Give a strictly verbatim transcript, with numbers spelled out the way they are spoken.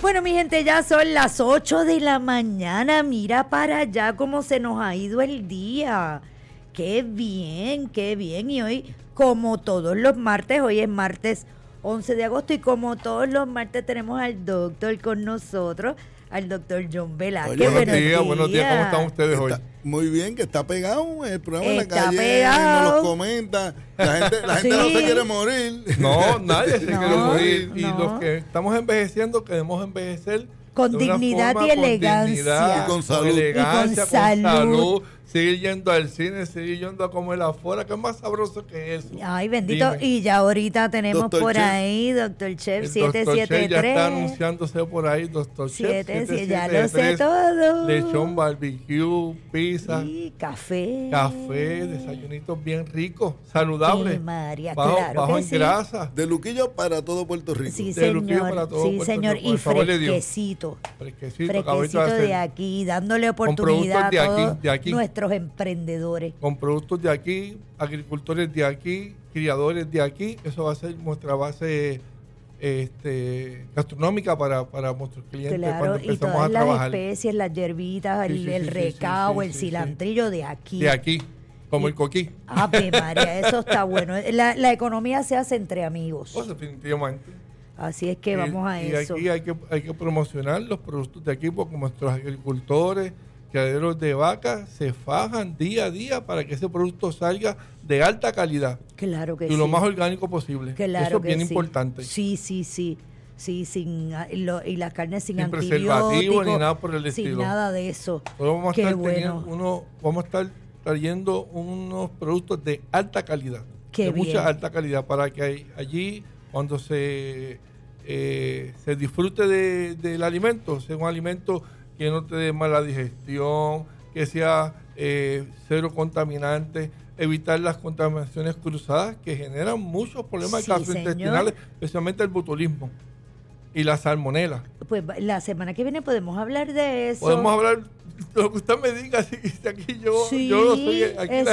Bueno, mi gente, ya son las ocho de la mañana. Mira para allá cómo se nos ha ido el día. Qué bien, qué bien. Y hoy, como todos los martes, hoy es martes once de agosto y como todos los martes tenemos al doctor con nosotros, al doctor John Velázquez. Oye, buenos días, buenos días, ¿cómo están ustedes hoy? Está muy bien, que está pegado el programa en la Está calle, pegado. nos lo comenta, la gente, la gente Sí. no se quiere morir. No, nadie se No, quiere morir. Y no. los que estamos envejeciendo, queremos envejecer Con de una dignidad forma, y elegancia. Con dignidad, Y con salud. elegancia, Y con con salud. salud. Seguir yendo al cine, seguir yendo a comer afuera, que es más sabroso que eso. Ay, bendito. Dime. Y ya ahorita tenemos Doctor por Chef. ahí, doctor Chef El siete doctor siete Chef ya está tres. anunciándose por ahí, doctor Chef. Siete, siete sí, ya siete lo sé tres, todo. Lechón, barbecue, pizza, Y café. café, desayunitos bien ricos, Sí, saludables, María, bajo, claro bajo que en sí. grasa, De Luquillo para todo Puerto Rico. Sí, de Luquillo para señor. todo Sí, Puerto señor. Rico, con Y el favor de Dios. fresquecito. fresquecito, Fresquecito acabito de de hacer. aquí, dándole Con oportunidad a productos de aquí, todos de aquí. nuestros emprendedores. Con productos de aquí, agricultores de aquí, criadores de aquí. Eso va a ser nuestra base este, gastronómica para, para nuestros clientes Claro, cuando y empezamos todas a las trabajar. especies, las hierbitas, Sí, el, sí, el sí, sí, recao, sí, el sí, sí. cilantrillo de aquí. De aquí, como Y- el coquí. Ave María, eso está bueno. La, la economía se hace entre amigos. Pues definitivamente. Así es que Y- vamos a y eso. aquí hay que, hay que promocionar los productos de aquí porque nuestros agricultores, criaderos de vacas se fajan día a día para que ese producto salga de alta calidad Claro que y sí. lo más orgánico posible. Claro Eso es que bien sí. importante. Sí, sí, sí. Sí, sin ah, y lo- y las carnes sin, Sin antibióticos, preservativo ni nada por el sin estilo. nada de eso. Hoy vamos a Qué estar bueno. teniendo uno, vamos a estar trayendo unos productos de alta calidad, Qué de bien. mucha alta calidad, para que ahí- allí cuando se eh, se disfrute de- del alimento, sea un alimento que no te dé mala digestión, que sea eh, cero contaminante, evitar las contaminaciones cruzadas que generan muchos problemas Sí, gastrointestinales, señor. especialmente el botulismo y la salmonela. Pues la semana que viene podemos hablar de eso. Podemos hablar lo que usted me diga, si, si aquí yo, Sí, yo no soy, aquí la